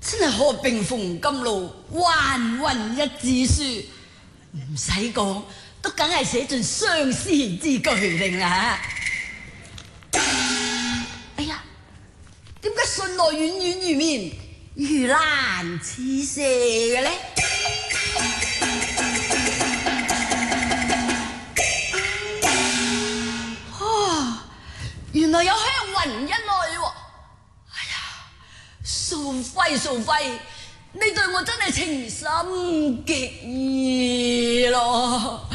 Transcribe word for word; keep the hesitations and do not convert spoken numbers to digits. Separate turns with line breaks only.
真係可冰封甘露，還雲一紙書，唔使講，都梗係寫盡相思之句令啦。哎呀，點解信來軟軟如綿，如蘭似射嘅咧？啊，原來有香雲一類喎！哎呀，素輝素輝，你對我真係情深極意咯〜